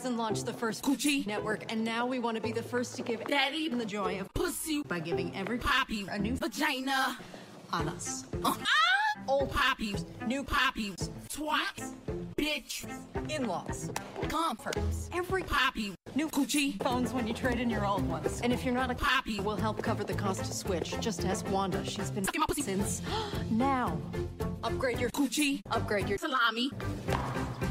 Verizon launched the first Coochie network, and now we want to be the first to give Daddy the joy of pussy by giving every poppy a new vagina on us. Old poppies, new poppies, twats, bitch, In-laws, comforts, every poppy, new coochie, phones when you trade in your old ones. And if you're not a poppy, we'll help cover the cost to switch. Just ask Wanda. She's been sucking my pussy since now. Upgrade your coochie, upgrade your salami.